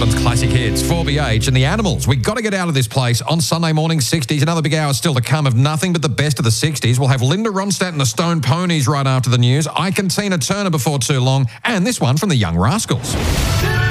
Queensland's classic hits, 4BH and the Animals. We got to get out of this place on Sunday morning, 60s. Another big hour still to come of nothing but the best of the 60s. We'll have Linda Ronstadt and the Stone Ponies right after the news. Ike and Tina Turner before too long. And this one from the Young Rascals.